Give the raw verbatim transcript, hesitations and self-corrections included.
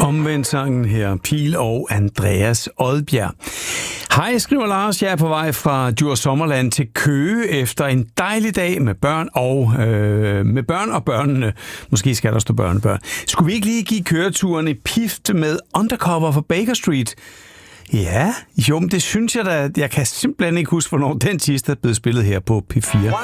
Omvendt sangen her, Pihl og Andreas Odbjerg. Hej, skriver Lars. Jeg er på vej fra Djurs Sommerland til Køge efter en dejlig dag med børn og øh, med børn og børnene. Måske skal der stå børnebørn. Skulle vi ikke lige give køreturen et pift med Undercover for Baker Street? Ja, jo, men det synes jeg da. Jeg kan simpelthen ikke huske, hvornår den sidste er blevet spillet her på P fire.